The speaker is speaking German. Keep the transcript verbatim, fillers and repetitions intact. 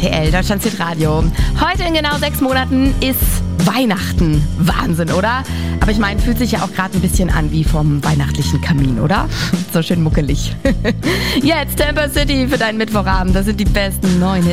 T L, Deutschlands Hitradio. Heute in genau sechs Monaten ist Weihnachten. Wahnsinn, oder? Aber ich meine, fühlt sich ja auch gerade ein bisschen an wie vom weihnachtlichen Kamin, oder? So schön muckelig. Jetzt Tampa City für deinen Mittwochabend. Das sind die besten neuen Hits.